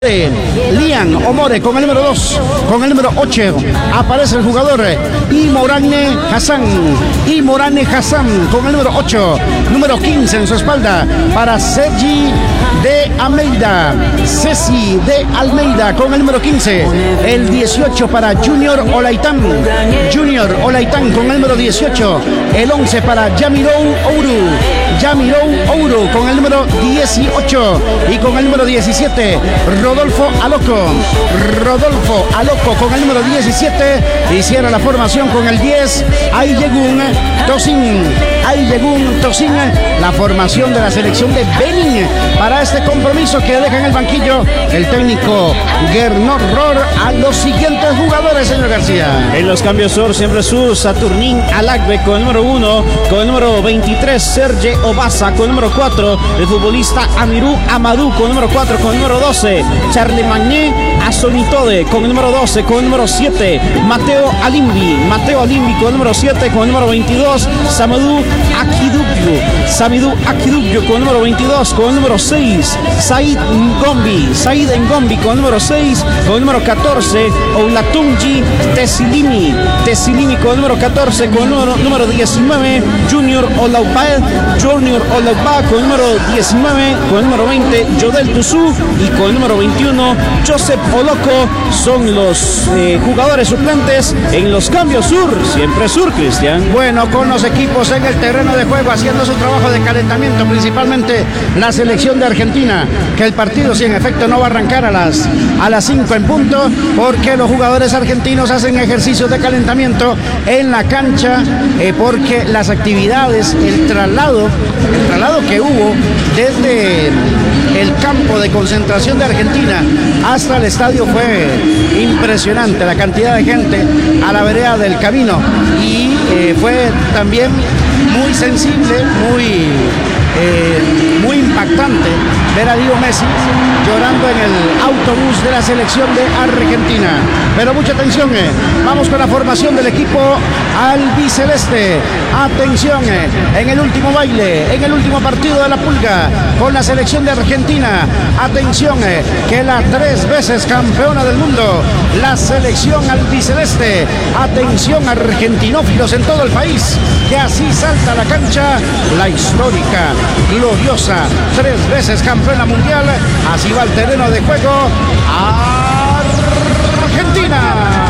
Lian Omore con el número 2, con el número 8 aparece el jugador Imorane Hassan con el número 8, número 15 en su espalda para Ceci de Almeida con el número 15, el 18 para Junior Olaitán con el número 18, el 11 para Yamirou Ouro con el número 18 y con el número 17 Rodolfo Aloco con el número 17 y cierra la formación con el 10 Ayegun Tosin, la formación de la selección de Benin para este compromiso que deja en el banquillo el técnico Gernot Rohr a los siguientes jugadores, señor García. En los cambios siempre sur, Saturnín Alagbe con el número 1, con el número 23 Serge Obasa con el número 4, el futbolista Amirou Amadou con el número 4, con el número 12 Charlemagne Asonitode con el número 12, con el número 7 Mateo Alimbi con el número 7, con el número 22 Samidou Akidubio con el número 22, con el número 6 Said Ngombi con el número 6, con el número 14 Olatunji Tesilini con el número 14, con el número 19 Junior Olauba con el número 19, con el número 20 Yodel Tusu y con el número 21 Joseph Oloco son los jugadores suplentes en los cambios siempre sur, Cristian. Bueno, con los equipos en el terreno de juego haciendo su trabajo de calentamiento, principalmente la selección de Argentina, que el partido sí en efecto no va a arrancar a las 5 en punto, porque los jugadores argentinos hacen ejercicios de calentamiento en la cancha, porque las actividades, el traslado que hubo desde el campo de concentración de Argentina hasta el estadio fue impresionante, la cantidad de gente a la vereda del camino, y fue también muy sensible, muy impactante ver a Leo Messi llorando en el autobús de la selección de Argentina. Pero mucha atención, vamos con la formación del equipo albiceleste. Atención, en el último baile, en el último partido de la Pulga con la selección de Argentina. Atención, que la 3 veces campeona del mundo, la selección albiceleste. Atención, argentinófilos en todo el país, que así salta a la cancha la histórica, gloriosa, 3 veces campeona mundial. Así va el terreno de juego Argentina.